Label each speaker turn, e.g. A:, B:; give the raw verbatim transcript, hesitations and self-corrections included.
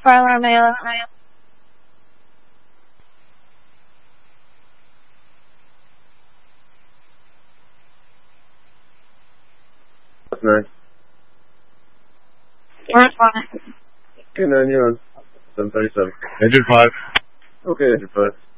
A: Five Romeo.
B: That's nine.
A: Where's one?
B: Okay, nine, you're on. seven thirty-seven.
C: Engine five.
B: Okay, engine five.